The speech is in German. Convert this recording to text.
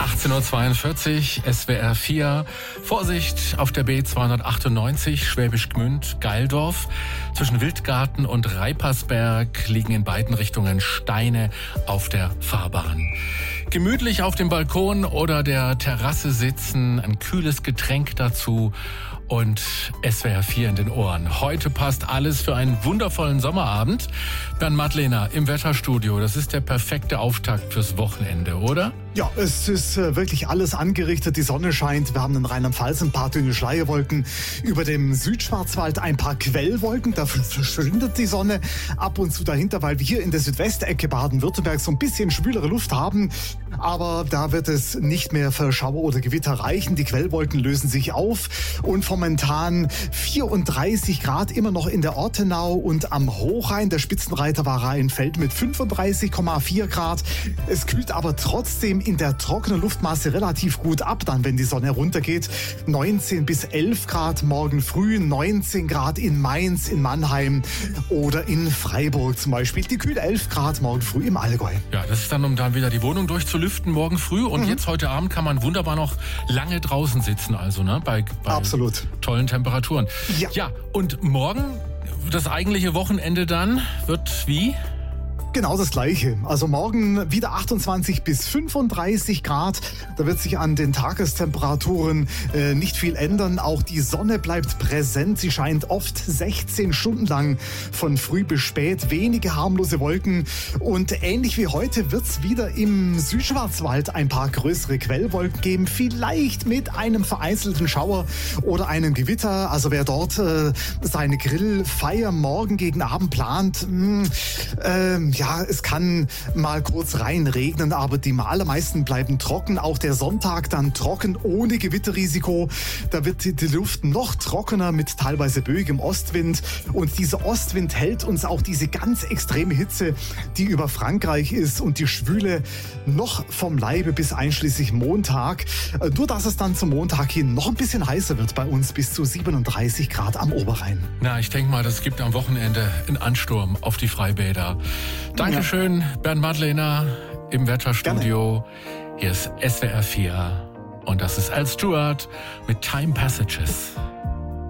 18:42 Uhr, SWR 4. Vorsicht auf der B298, Schwäbisch Gmünd, Geildorf. Zwischen Wildgarten und Reipersberg liegen in beiden Richtungen Steine auf der Fahrbahn. Gemütlich auf dem Balkon oder der Terrasse sitzen, ein kühles Getränk dazu und SWR 4 in den Ohren. Heute passt alles für einen wundervollen Sommerabend. Bernd Madlener im Wetterstudio, das ist der perfekte Auftakt fürs Wochenende, oder? Ja, es ist wirklich alles angerichtet. Die Sonne scheint. Wir haben in Rheinland-Pfalz ein paar dünne Schleierwolken. Über dem Südschwarzwald ein paar Quellwolken. Da verschwindet die Sonne ab und zu dahinter, weil wir hier in der Südwestecke Baden-Württemberg so ein bisschen schwülere Luft haben. Aber da wird es nicht mehr für Schauer oder Gewitter reichen. Die Quellwolken lösen sich auf. Und momentan 34 Grad immer noch in der Ortenau und am Hochrhein. Der Spitzenreiter war Rheinfeld mit 35,4 Grad. Es kühlt aber trotzdem in der trockenen Luftmasse relativ gut ab, dann wenn die Sonne runtergeht. 19 bis 11 Grad morgen früh, 19 Grad in Mainz, in Mannheim oder in Freiburg zum Beispiel. Die kühl 11 Grad morgen früh im Allgäu. Ja, das ist dann, um dann wieder die Wohnung durchzulüften morgen früh. Und jetzt heute Abend kann man wunderbar noch lange draußen sitzen, also ne, bei Absolut tollen Temperaturen. Ja, und morgen, das eigentliche Wochenende dann, wird wie? Genau das Gleiche. Also morgen wieder 28 bis 35 Grad. Da wird sich an den Tagestemperaturen nicht viel ändern. Auch die Sonne bleibt präsent. Sie scheint oft 16 Stunden lang von früh bis spät. Wenige harmlose Wolken. Und ähnlich wie heute wird es wieder im Südschwarzwald ein paar größere Quellwolken geben. Vielleicht mit einem vereinzelten Schauer oder einem Gewitter. Also wer dort seine Grillfeier morgen gegen Abend plant, ja, es kann mal kurz reinregnen, aber die allermeisten bleiben trocken. Auch der Sonntag dann trocken, ohne Gewitterrisiko. Da wird die Luft noch trockener mit teilweise böigem Ostwind. Und dieser Ostwind hält uns auch diese ganz extreme Hitze, die über Frankreich ist und die Schwüle noch vom Leibe bis einschließlich Montag. Nur dass es dann zum Montag hin noch ein bisschen heißer wird bei uns, bis zu 37 Grad am Oberrhein. Na, ich denke mal, das gibt am Wochenende einen Ansturm auf die Freibäder. Dankeschön, Bernd Madlener im Wetterstudio. Hier ist SWR 4 und das ist Al Stewart mit Time Passages.